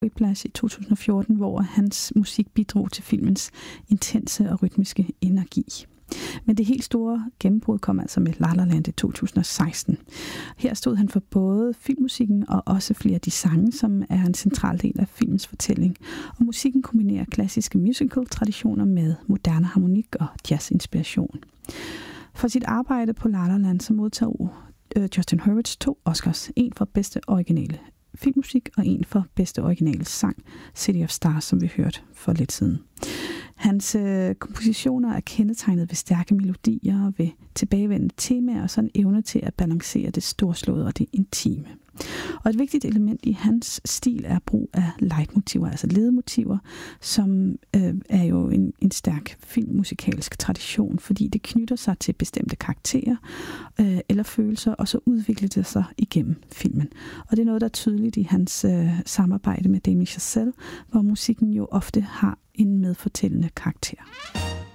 Whiplash i 2014, hvor hans musik bidrog til filmens intense og rytmiske energi. Men det helt store gennembrud kom altså med La La Land i 2016. Her stod han for både filmmusikken og også flere af de sange, som er en central del af filmens fortælling. Og musikken kombinerer klassiske musical-traditioner med moderne harmonik og jazz-inspiration. For sit arbejde på La La Land så modtog Justin Hurwitz 2 Oscars. En for bedste originale filmmusik og en for bedste originale sang, City of Stars, som vi hørte for lidt siden. Hans kompositioner er kendetegnet ved stærke melodier, ved tilbagevendende temaer og sådan en evne til at balancere det storslåede og det intime. Og et vigtigt element i hans stil er brug af leitmotiver, altså ledemotiver, som er jo en stærk filmmusikalsk tradition, fordi det knytter sig til bestemte karakterer eller følelser, og så udvikler det sig igennem filmen. Og det er noget, der er tydeligt i hans samarbejde med Damien Chazelle, hvor musikken jo ofte har en medfortællende karakter.